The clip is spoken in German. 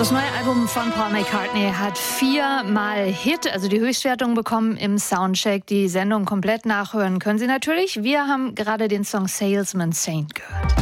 Das neue Album von Paul McCartney hat 4-mal Hit, also die Höchstwertung bekommen im Soundcheck. Die Sendung komplett nachhören können Sie natürlich. Wir haben gerade den Song Salesman Saint gehört.